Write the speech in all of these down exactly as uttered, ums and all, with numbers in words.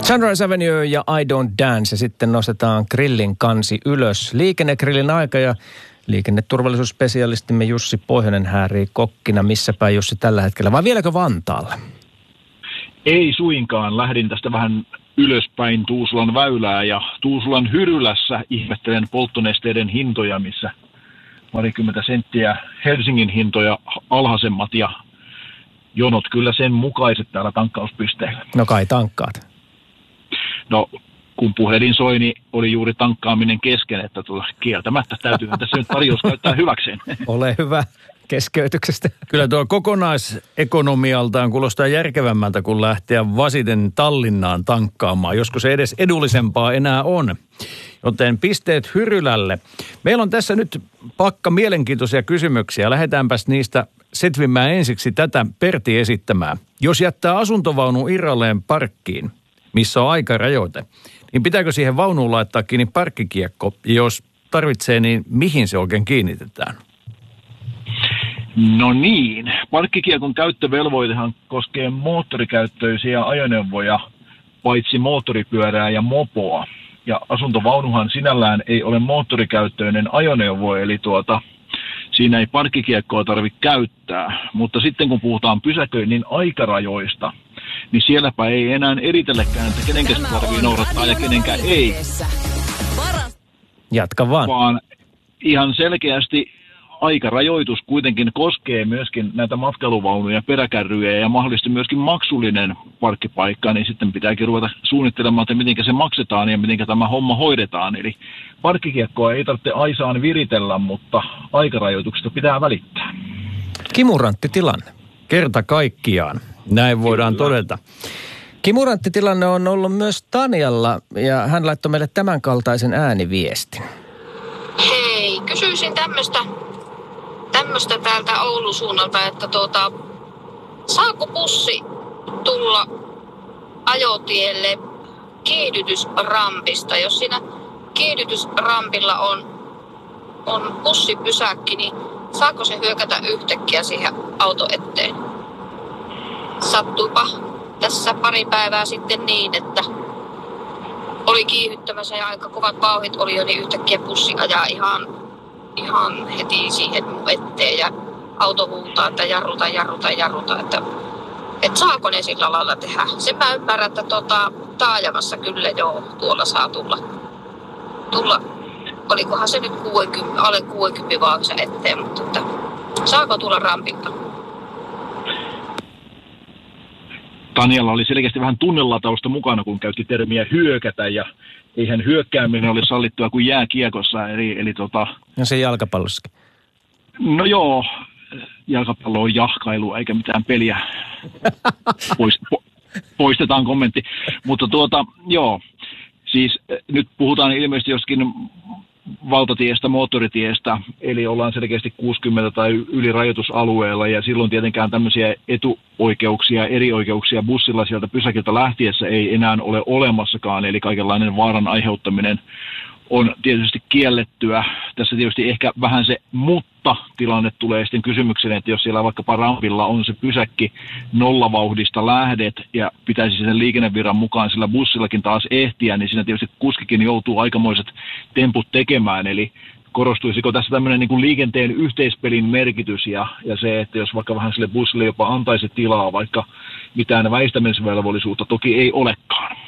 Sunrise Avenue ja I Don't Dance ja sitten nostetaan grillin kansi ylös. Liikennegrillin aika ja liikenneturvallisuusspesialistimme Jussi Pohjonen häärii kokkina. Missäpä Jussi tällä hetkellä vai vieläkö Vantaalla? Ei suinkaan. Lähdin tästä vähän ylöspäin Tuusulan väylää ja Tuusulan Hyrylässä ihmettelen polttonesteiden hintoja, missä parikymmentä senttiä Helsingin hintoja alhaisemmat ja jonot kyllä sen mukaiset täällä tankkauspisteillä. No kai tankkaat. No, kun puhelin soi, niin oli juuri tankkaaminen kesken, että tuota, kieltämättä täytyy tässä nyt tarjous käyttää hyväkseen. Ole hyvä keskeytyksestä. Kyllä tuo kokonaisekonomialtaan kuulostaa järkevämmältä, kun lähteä vasiten Tallinnaan tankkaamaan. Joskus se edes edullisempaa enää on. Joten pisteet Hyrylälle. Meillä on tässä nyt pakka mielenkiintoisia kysymyksiä. Lähdetäänpäs niistä setvimään ensiksi tätä Pertti esittämään. Jos jättää asuntovaunu irralleen parkkiin, missä on aikarajoite, niin pitääkö siihen vaunuun laittaa kiinni parkkikiekko? Ja jos tarvitsee, niin mihin se oikein kiinnitetään? No niin, parkkikiekon käyttövelvoitehan koskee moottorikäyttöisiä ajoneuvoja, paitsi moottoripyörää ja mopoa. Ja asuntovaunuhan sinällään ei ole moottorikäyttöinen ajoneuvo, eli tuota, siinä ei parkkikiekkoa tarvitse käyttää. Mutta sitten kun puhutaan pysäköinnin aikarajoista, niin sielläpä ei enää eritellekään, että kenenkä sitä tarvitsee noudattaa ja kenenkä ei. Jatka vaan. Vaan ihan selkeästi aikarajoitus kuitenkin koskee myöskin näitä matkailuvaunuja, peräkärryjä ja mahdollisesti myöskin maksullinen parkkipaikka, niin sitten pitääkin ruveta suunnittelemaan, että miten se maksetaan ja miten tämä homma hoidetaan. Eli parkkikiekkoa ei tarvitse aisaan viritellä, mutta aikarajoituksesta pitää välittää. Kimurantti tilanne. Kerta kaikkiaan. Näin voidaan Kyllä. todeta. Kimurantti tilanne on ollut myös Tanjalla ja hän laittoi meille tämän kaltaisen ääniviestin. Hei, kysyisin tämmöistä tämmöistä täältä Oulun suunnalta, että tuota, saako bussi tulla ajotielle kiihdytysrampista? Jos siinä kiihdytysrampilla on, on bussipysäkki, niin saako se hyökätä yhtäkkiä siihen auto eteen? Sattuipa tässä pari päivää sitten niin, että oli kiihyttämässä ja aika kovat vauhdit oli jo, niin yhtäkkiä bussi ajaa ihan, ihan heti siihen mun eteen ja auto huutaa, että jarruta, jarruta, jarruta, että, että saako ne sillä lailla tehdä. Sen mä ymmärrän, että tota, taajamassa kyllä joo, tuolla saa tulla, tulla olikohan se nyt kuusikymmentä, alle kuusikymmentä vauhdissa eteen, mutta että, saako tulla rampilta? Tanjalla oli selkeästi vähän tunnelatausta mukana, kun käytti termiä hyökätä, ja eihän hyökkääminen ole sallittua kuin jääkiekossa, eli, eli tota... No se jalkapallossakin. No joo, jalkapallo on jahkailua, eikä mitään peliä. Poist, po, poistetaan kommentti. Mutta tuota, joo, siis nyt puhutaan ilmeisesti joskin valtatiestä, moottoritiestä, eli ollaan selkeästi kuusikymmentä tai yli rajoitusalueella, ja silloin tietenkään tämmöisiä etuoikeuksia, eri oikeuksia bussilla sieltä pysäkiltä lähtiessä ei enää ole olemassakaan, eli kaikenlainen vaaran aiheuttaminen on tietysti kiellettyä. Tässä tietysti ehkä vähän se mutta-tilanne tulee sitten kysymykseen, että jos siellä vaikkapa rampilla on se pysäkki, nollavauhdista lähdet ja pitäisi sen liikennevirran mukaan sillä bussillakin taas ehtiä, niin siinä tietysti kuskikin joutuu aikamoiset temput tekemään. Eli korostuisiko tässä tämmöinen niin kuin liikenteen yhteispelin merkitys ja, ja se, että jos vaikka vähän sille bussille jopa antaisi tilaa, vaikka mitään väistämisvelvollisuutta toki ei olekaan.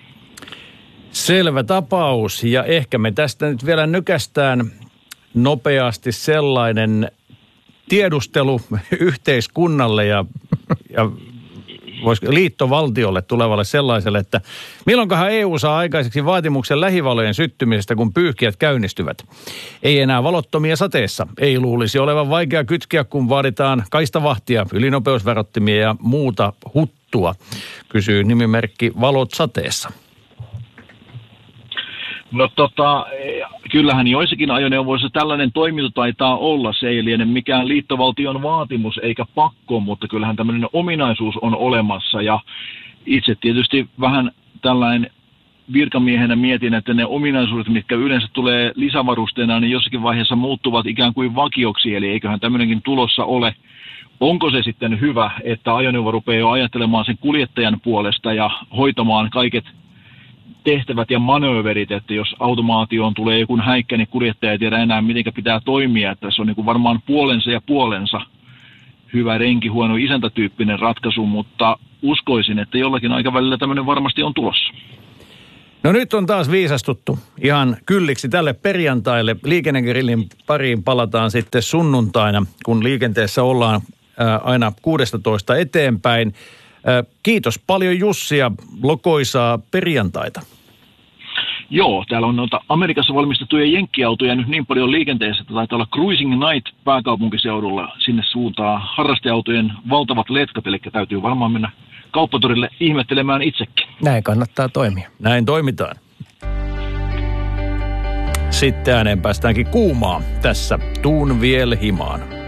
Selvä tapaus, ja ehkä me tästä nyt vielä nykästään nopeasti sellainen tiedustelu yhteiskunnalle ja, ja voisiko liittovaltiolle tulevalle sellaiselle, että milloinkohan E U saa aikaiseksi vaatimuksen lähivalojen syttymisestä, kun pyyhkijät käynnistyvät. Ei enää valottomia sateessa. Ei luulisi olevan vaikea kytkeä, kun vaaditaan kaistavahtia, ylinopeusverottimia ja muuta huttua, kysyy nimimerkki Valot sateessa. No tota, kyllähän joissakin ajoneuvoissa tällainen toiminta taitaa olla. Se ei liene mikään liittovaltion vaatimus eikä pakko, mutta kyllähän tämmöinen ominaisuus on olemassa. Ja itse tietysti vähän tällainen virkamiehenä mietin, että ne ominaisuudet, mitkä yleensä tulee lisävarusteena, niin jossakin vaiheessa muuttuvat ikään kuin vakioksi. Eli eiköhän tämmöinenkin tulossa ole. Onko se sitten hyvä, että ajoneuvo rupeaa jo ajattelemaan sen kuljettajan puolesta ja hoitamaan kaiket tehtävät ja manööverit, että jos automaatioon tulee joku häikkä, niin kuljettaja ei tiedä enää, miten pitää toimia. Että se on niin kuin varmaan puolensa ja puolensa hyvä renki, huono isäntätyyppinen ratkaisu, mutta uskoisin, että jollakin aikavälillä tämmöinen varmasti on tulossa. No nyt on taas viisastuttu ihan kylliksi tälle perjantaille. Liikennegrillin pariin palataan sitten sunnuntaina, kun liikenteessä ollaan ää, aina kuudestatoista eteenpäin. Ää, kiitos paljon Jussi ja lokoisaa perjantaita. Joo, täällä on noita Amerikassa valmistettuja jenkkiautoja nyt niin paljon liikenteessä, että taitaa olla Cruising Night pääkaupunkiseudulla. Sinne suuntaa harrasteautojen valtavat letkat, eli täytyy varmaan mennä kauppatorille ihmettelemään itsekin. Näin kannattaa toimia. Näin toimitaan. Sitten ääneen päästäänkin kuumaan tässä Tuun viel himaan.